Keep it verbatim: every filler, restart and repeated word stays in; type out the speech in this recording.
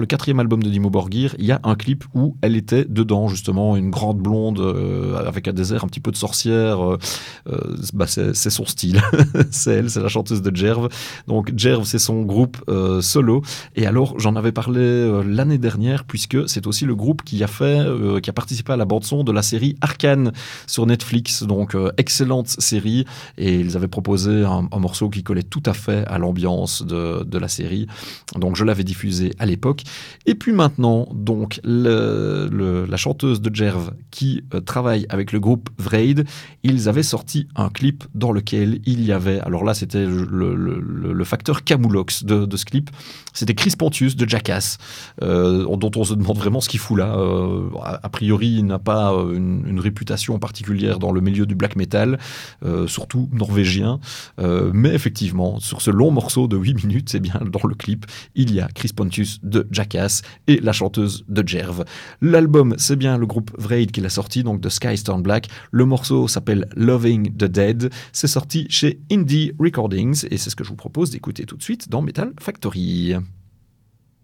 Le quatrième album de Dimmu Borgir, il y a un clip où elle était dedans, justement, une grande blonde euh, avec un désert, un petit peu de sorcière. Euh, euh, bah c'est, c'est son style. C'est elle, c'est la chanteuse de Jerv. Donc Jerv, c'est son groupe euh, solo. Et alors, j'en avais parlé euh, l'année dernière, puisque c'est aussi le groupe qui a fait, euh, qui a participé à la bande-son de la série Arcane sur Netflix. Donc, euh, excellente série. Et ils avaient proposé un, un morceau qui collait tout à fait à l'ambiance de, de la série. Donc, je l'avais diffusé à l'époque. Et puis maintenant, donc, le, le, la chanteuse de Jerv qui euh, travaille avec le groupe Vreid, ils avaient sorti un clip dans lequel il y avait, alors là c'était le, le, le, le facteur Camoulox de, de ce clip, c'était Chris Pontius de Jackass, euh, dont on se demande vraiment ce qu'il fout là. Euh, a, a priori, il n'a pas une, une réputation particulière dans le milieu du black metal, euh, surtout norvégien, euh, mais effectivement, sur ce long morceau de huit minutes, c'est bien dans le clip, il y a Chris Pontius de Jackass et la chanteuse de Jerv. L'album, c'est bien le groupe Vreid qui l'a sorti, donc de Skies Turn Black. Le morceau s'appelle Loving the Dead. C'est sorti chez Indie Recordings et c'est ce que je vous propose d'écouter tout de suite dans Metal Factory.